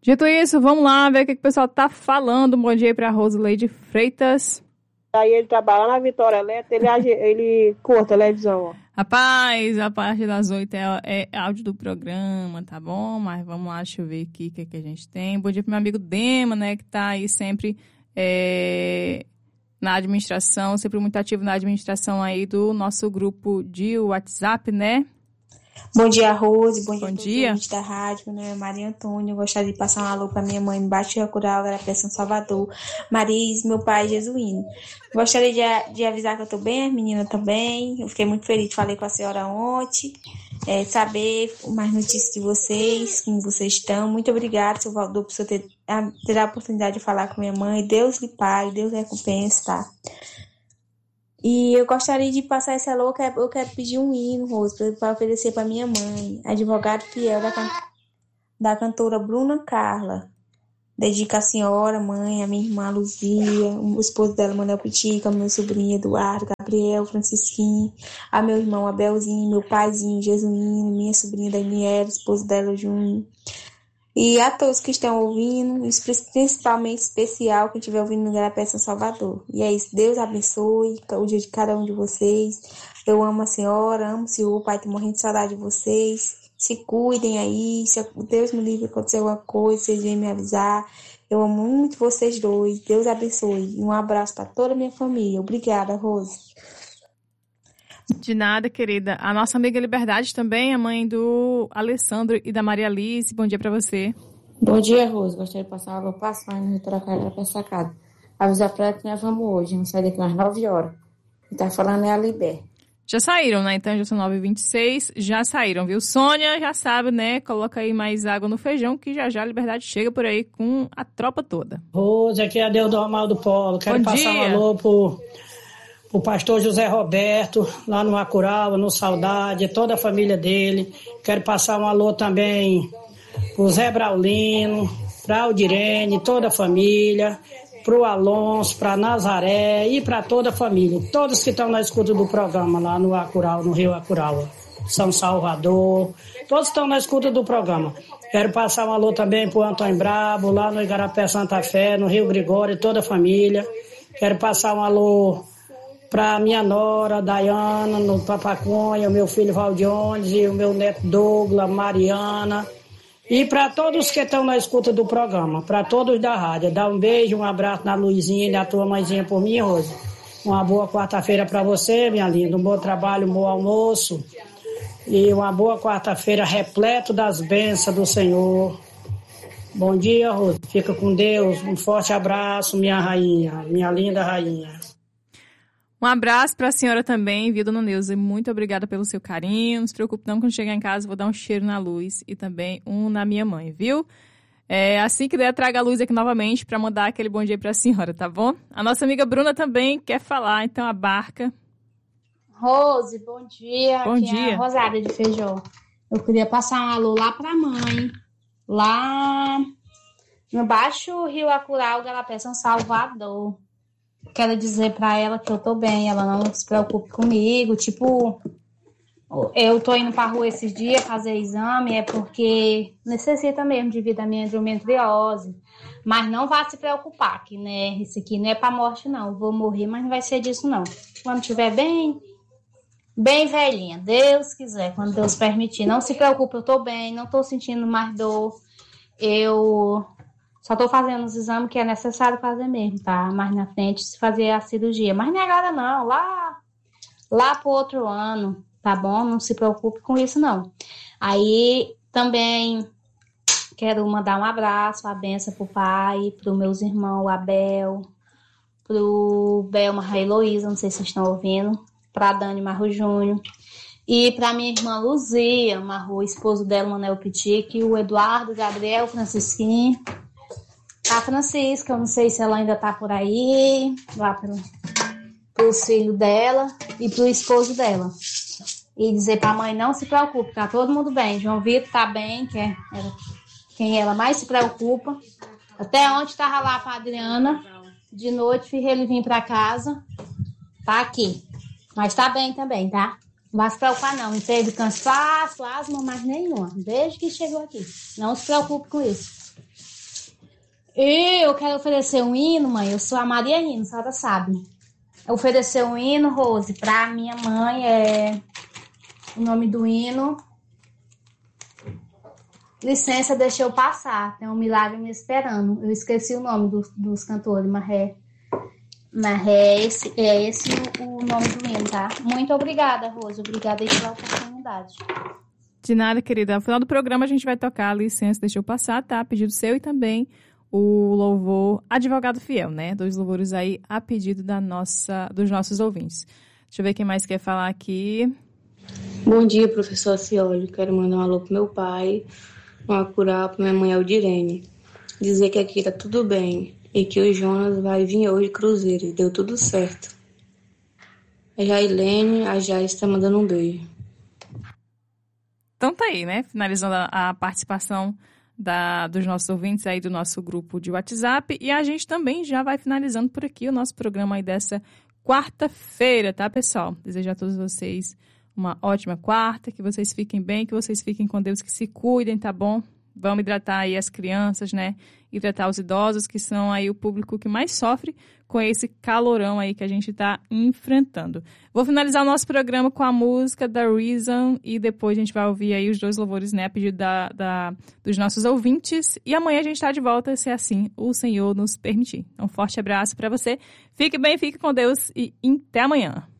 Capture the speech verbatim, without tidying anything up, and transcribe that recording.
Dito isso, vamos lá ver o que, que o pessoal tá falando. Bom dia aí pra Rosileide Freitas. Aí ele trabalha na Vitória Elétrica, ele, age- ele curta a televisão, ó. Rapaz, a parte das oito é, é áudio do programa, tá bom? Mas vamos lá, deixa eu ver aqui o que, que a gente tem. Bom dia pro meu amigo Dema, né, que tá aí sempre é, na administração, sempre muito ativo na administração aí do nosso grupo de WhatsApp, né? Bom dia, Rose. Bom dia Bom a todos dia. os ouvintes da rádio. Meu nome é Maria Antônia. Eu gostaria de passar um alô para minha mãe, Baixo Cural, Garapé, São Salvador. Maris, meu pai, Jesuíno. Gostaria de, de avisar que eu estou bem, as meninas também. Eu fiquei muito feliz, falei com a senhora ontem. É, saber mais notícias de vocês, como vocês estão. Muito obrigada, seu Valdir, por você ter, a, ter a oportunidade de falar com minha mãe. Deus lhe pague, Deus lhe recompense, tá? E eu gostaria de passar esse alô, eu quero, eu quero pedir um hino, Rose, para oferecer para minha mãe, advogado fiel da, can, da cantora Bruna Carla. Dedica a senhora, mãe, a minha irmã Luzia, o esposo dela, Manuel Pitica, meu sobrinho Eduardo, Gabriel, Francisquinho, a meu irmão Abelzinho, meu paizinho Jesuíno, minha sobrinha Daniela, esposo dela Júnior. E a todos que estão ouvindo, principalmente especial quem estiver ouvindo no Garapé São Salvador. E é isso, Deus abençoe o dia de cada um de vocês. Eu amo a senhora, amo o senhor, o pai, tô morrendo de saudade de vocês. Se cuidem aí, se Deus me livre acontecer alguma coisa, vocês vêm me avisar. Eu amo muito vocês dois, Deus abençoe. E um abraço para toda a minha família. Obrigada, Rose. De nada, querida. A nossa amiga Liberdade também, a mãe do Alessandro e da Maria Alice. Bom dia pra você. Bom dia, Rose. Gostaria de passar uma passagem para a para sacada. Avisar para ela que nós vamos hoje. Vamos sair daqui umas nove horas. Quem tá falando é a Liber. Já saíram, né? Então já são nove e vinte e seis. Já saíram, viu? Sônia já sabe, né? Coloca aí mais água no feijão que já já a Liberdade chega por aí com a tropa toda. Rose, aqui é a Deus do Ramal do Polo. Quero Bom passar dia. um alô pro... o pastor José Roberto, lá no Acurava, no Saudade, toda a família dele. Quero passar um alô também pro Zé Braulino, pra Aldirene, toda a família, pro Alonso, pra Nazaré e pra toda a família. Todos que estão na escuta do programa lá no Acurava, no Rio Acurava, São Salvador, todos estão na escuta do programa. Quero passar um alô também pro Antônio Brabo, lá no Igarapé Santa Fé, no Rio Gregório, toda a família. Quero passar um alô para minha nora, Dayana, no Papacunha, o meu filho Valdiones e o meu neto Douglas, Mariana. E para todos que estão na escuta do programa, para todos da rádio. Dá um beijo, um abraço na Luizinha e na tua mãezinha por mim, Rose. Uma boa quarta-feira para você, minha linda. Um bom trabalho, um bom almoço. E uma boa quarta-feira repleto das bênçãos do Senhor. Bom dia, Rose. Fica com Deus. Um forte abraço, minha rainha, minha linda rainha. Um abraço para a senhora também, viu, dona Neuza? Muito obrigada pelo seu carinho. Não se preocupe não, quando chegar em casa vou dar um cheiro na Luz e também um na minha mãe, viu? É, assim que der, traga a Luz aqui novamente para mandar aquele bom dia para a senhora, tá bom? A nossa amiga Bruna também quer falar, então abarca. Rose, bom dia. Bom aqui dia. É a Rosária de Feijó. Eu queria passar um alô lá para a mãe, lá no Baixo Rio Acural, Garapé, São Salvador. Quero dizer para ela que eu tô bem, ela não se preocupe comigo. Tipo, eu tô indo pra rua esses dias fazer exame, é porque necessita mesmo de vir da minha endometriose. Mas não vá se preocupar, que né, isso aqui não é pra morte, não. Eu vou morrer, mas não vai ser disso, não. Quando estiver bem, bem velhinha, Deus quiser, quando Deus permitir. Não se preocupe, eu tô bem, não tô sentindo mais dor. Eu... Só tô fazendo os exames que é necessário fazer mesmo, tá? Mais na frente, se fazer a cirurgia. Mas não é agora não, lá, lá pro outro ano, tá bom? Não se preocupe com isso, não. Aí, também, quero mandar um abraço, uma benção pro pai, pros meus irmãos, o Abel, pro Belma e Heloísa, não sei se vocês estão ouvindo, pra Dani Marro Júnior, e pra minha irmã Luzia Marro, esposo dela, Manuel Pitique, o Eduardo, Gabriel, Francisquinho, a Francisca, eu não sei se ela ainda tá por aí, lá pro, pros filhos dela e pro esposo dela. E dizer pra mãe, não se preocupe, tá todo mundo bem. João Vitor tá bem, que é quem ela mais se preocupa. Até ontem tava lá pra Adriana, de noite fiz ele vir pra casa, tá aqui. Mas tá bem também, tá? Não vai se preocupar não, não teve cansaço, asma, mais nenhuma, desde que chegou aqui. Não se preocupe com isso. E eu quero oferecer um hino, mãe. Eu sou a Maria Hino, a senhora sabe. Oferecer um hino, Rose, pra minha mãe. É o nome do hino. Licença, deixa eu passar. Tem um milagre me esperando. Eu esqueci o nome do, dos cantores, mas é, mas é esse, é esse o, o nome do hino, tá? Muito obrigada, Rose. Obrigada aí pela oportunidade. De nada, querida. No final do programa a gente vai tocar Licença, deixa eu passar, tá? Pedido seu e também o louvor Advogado Fiel, né? Dois louvores aí a pedido da nossa, dos nossos ouvintes. Deixa eu ver quem mais quer falar aqui. Bom dia, professor Cioli. Quero mandar um alô pro meu pai, uma curar pra minha mãe Aldirene. Dizer que aqui tá tudo bem e que o Jonas vai vir hoje de cruzeiro. E deu tudo certo. A Jailene, a Jai está mandando um beijo. Então tá aí, né? Finalizando a, a participação da, dos nossos ouvintes aí do nosso grupo de WhatsApp. E a gente também já vai finalizando por aqui o nosso programa aí dessa quarta-feira, tá, pessoal? Desejo a todos vocês uma ótima quarta, que vocês fiquem bem, que vocês fiquem com Deus, que se cuidem, tá bom? Vamos hidratar aí as crianças, né? Hidratar os idosos, que são aí o público que mais sofre com esse calorão aí que a gente tá enfrentando. Vou finalizar o nosso programa com a música da Reason e depois a gente vai ouvir aí os dois louvores, né? A pedido da, da, dos nossos ouvintes. E amanhã a gente tá de volta, se assim o Senhor nos permitir. Um forte abraço para você. Fique bem, fique com Deus e até amanhã.